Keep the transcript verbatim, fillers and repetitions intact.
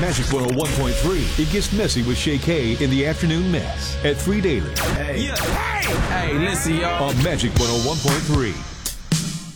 Magic one oh one point three. It gets messy with Shay K in the afternoon mess at three daily. Hey. Yeah. Hey. Hey, listen, y'all. On Magic one oh one point three.